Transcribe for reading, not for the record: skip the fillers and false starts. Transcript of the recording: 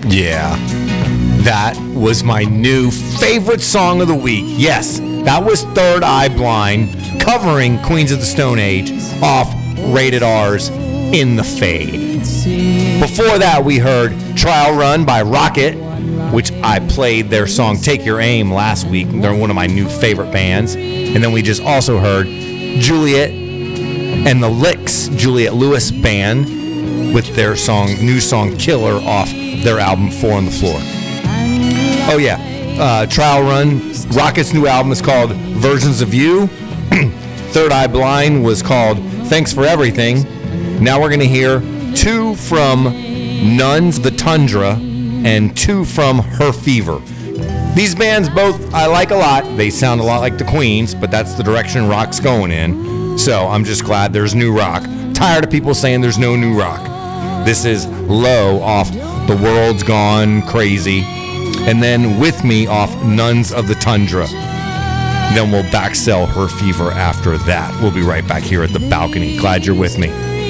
Yeah. That was my new favorite song of the week. Yes, that was Third Eye Blind covering Queens of the Stone Age off Rated R's In the Fade. Before that, we heard Trial Run by Rocket, which I played their song Take Your Aim last week. They're one of my new favorite bands. And then we just also heard Juliet and the Licks, Juliet Lewis Band, with their new song Killer off their album Four on the Floor. Oh yeah, Trial Run, Rocket's new album is called Versions of You. Third Eye Blind was called Thanks for Everything. Now we're going to hear two from Nuns the Tundra and two from Her Fever. These bands both I like a lot. They sound a lot like the Queens, but that's the direction rock's going in. So I'm just glad there's new rock. Tired of people saying there's no new rock. This is Low off The World's Gone Crazy. And then With Me off Nuns of the Tundra. Then we'll backsell Her Fever after that. We'll be right back here at the balcony. Glad you're with me.